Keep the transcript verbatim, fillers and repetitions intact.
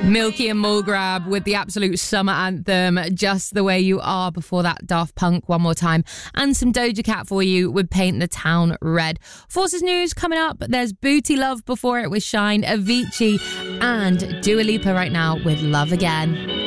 Milky and Mulgrab with the absolute summer anthem, Just the Way You Are. Before that, Daft Punk one more time. And some Doja Cat for you with Paint the Town Red. Forces News coming up. There's Booty Love before it with Shine, Avicii and Dua Lipa right now with Love Again.